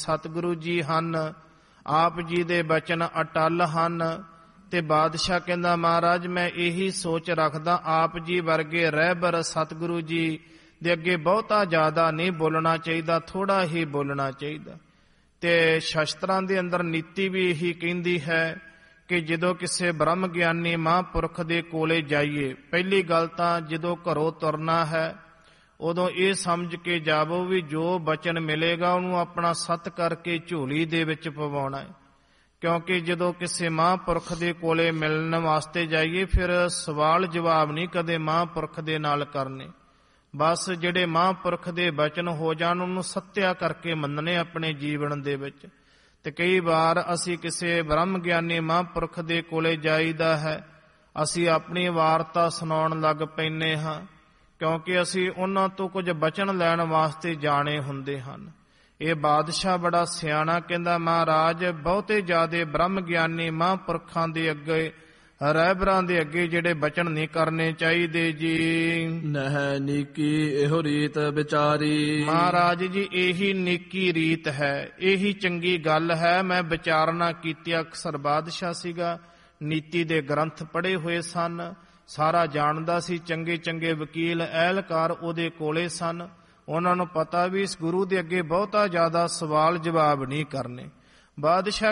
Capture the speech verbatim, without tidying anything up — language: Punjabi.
ਸਤਿਗੁਰੂ ਜੀ ਹਨ, ਆਪ ਜੀ ਦੇ ਬਚਨ ਅਟਲ ਹਨ। ਤੇ ਬਾਦਸ਼ਾਹ ਕਹਿੰਦਾ ਮਹਾਰਾਜ ਮੈਂ ਇਹੀ ਸੋਚ ਰੱਖਦਾ, ਆਪ ਜੀ ਵਰਗੇ ਰਹਿਬਰ ਸਤਿਗੁਰੂ ਜੀ ਦੇ ਅੱਗੇ ਬਹੁਤਾ ਜ਼ਿਆਦਾ ਨਹੀਂ ਬੋਲਣਾ ਚਾਹੀਦਾ, ਥੋੜਾ ਹੀ ਬੋਲਣਾ ਚਾਹੀਦਾ। ਤੇ ਸ਼ਸਤਰਾਂ ਦੇ ਅੰਦਰ ਨੀਤੀ ਵੀ ਇਹੀ ਕਹਿੰਦੀ ਹੈ ਕਿ ਜਦੋਂ ਕਿਸੇ ਬ੍ਰਹਮ ਗਿਆਨੀ ਮਹਾਂਪੁਰਖ ਦੇ ਕੋਲੇ ਜਾਈਏ, ਪਹਿਲੀ ਗੱਲ ਤਾਂ ਜਦੋਂ ਘਰੋਂ ਤੁਰਨਾ ਹੈ ਉਦੋਂ ਇਹ ਸਮਝ ਕੇ ਜਾਵੋ ਵੀ ਜੋ ਬਚਨ ਮਿਲੇਗਾ ਉਹਨੂੰ ਆਪਣਾ ਸਤ ਕਰਕੇ ਝੋਲੀ ਦੇ ਵਿੱਚ ਪਵਾਉਣਾ ਹੈ। ਕਿਉਂਕਿ ਜਦੋਂ ਕਿਸੇ ਮਹਾਂਪੁਰਖ ਦੇ ਕੋਲੇ ਮਿਲਣ ਵਾਸਤੇ ਜਾਈਏ ਫਿਰ ਸਵਾਲ ਜਵਾਬ ਨਹੀਂ ਕਦੇ ਮਹਾਂਪੁਰਖ ਦੇ ਨਾਲ ਕਰਨੇ, ਬਸ ਜਿਹੜੇ ਮਹਾਂਪੁਰਖ ਦੇ ਬਚਨ ਹੋ ਜਾਣ ਉਹਨੂੰ ਸੱਤਿਆ ਕਰਕੇ ਮੰਨਣੇ ਆਪਣੇ ਜੀਵਨ ਦੇ ਵਿੱਚ। ਤੇ ਕਈ ਵਾਰ ਅਸੀਂ ਕਿਸੇ ਬ੍ਰਹਮ ਗਿਆਨੀ ਮਹਾਂਪੁਰਖ ਦੇ ਕੋਲੇ ਜਾਈਦਾ ਹੈ, ਅਸੀਂ ਆਪਣੀ ਵਾਰਤਾ ਸੁਣਾਉਣ ਲੱਗ ਪੈਂਦੇ ਹਾਂ ਕਿਉਂਕਿ ਅਸੀਂ ਉਹਨਾਂ ਤੋਂ ਕੁਝ ਬਚਨ ਲੈਣ ਵਾਸਤੇ ਜਾਣੇ ਹੁੰਦੇ ਹਨ। ਇਹ ਬਾਦਸ਼ਾਹ ਬੜਾ ਸਿਆਣਾ ਕਹਿੰਦਾ ਮਹਾਰਾਜ ਬਹੁਤੇ ਜ਼ਿਆਦੇ ਬ੍ਰਹਮ ਗਿਆਨੀ ਮਹਾਂਪੁਰਖਾਂ ਦੇ ਅੱਗੇ ਰਹਿਬਰਾਂ ਦੇ ਅੱਗੇ ਜਿਹੜੇ ਬਚਨ ਨਹੀਂ ਕਰਨੇ ਚਾਹੀਦੇ ਜੀ। ਨਹਿ ਨੀਕੀ ਇਹੋ ਰੀਤ ਵਿਚਾਰੀ। ਮਹਾਰਾਜ ਜੀ ਇਹੀ ਨੇਕੀ ਰੀਤ ਹੈ, ਇਹੀ ਚੰਗੀ ਗੱਲ ਹੈ। ਮੈਂ ਵਿਚਾਰਨਾ ਕੀਤੀ, ਅਕਸਰ ਬਾਦਸ਼ਾਹ ਸੀਗਾ, ਨੀਤੀ ਦੇ ਗ੍ਰੰਥ ਪੜ੍ਹੇ ਹੋਏ ਸਨ, ਸਾਰਾ ਜਾਣਦਾ ਸੀ, ਚੰਗੇ ਚੰਗੇ ਵਕੀਲ ਅਹਿਲਕਾਰ ਉਹਦੇ ਕੋਲੇ ਸਨ। ਉਹਨਾਂ ਨੂੰ ਪਤਾ ਵੀ ਇਸ ਗੁਰੂ ਦੇ ਅੱਗੇ ਬਹੁਤਾ ਜ਼ਿਆਦਾ ਸਵਾਲ ਜਵਾਬ ਨਹੀਂ ਕਰਨੇ। ਬਾਦਸ਼ਾਹ